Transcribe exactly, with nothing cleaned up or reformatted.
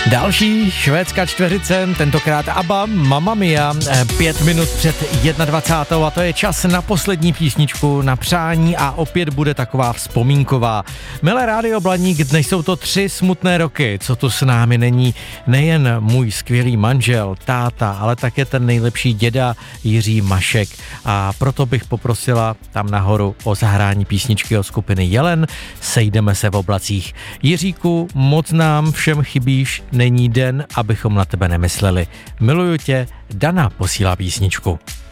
Další švédská čtveřice, tentokrát ABBA, Mamma Mia, pět minut před dvacátou první a to je čas na poslední písničku, na přání a opět bude taková vzpomínková. Milé Rádio Blaník, dnes jsou to tři smutné roky, co tu s námi není nejen můj skvělý manžel, táta, ale také ten nejlepší děda Jiří Mašek a proto bych poprosila tam nahoru o zahrání písničky od skupiny Jelen, Sejdeme se v oblacích. Jiříku, moc nám všem chybíš, není den, abychom na tebe nemysleli. Miluju tě, Dana posílá písničku.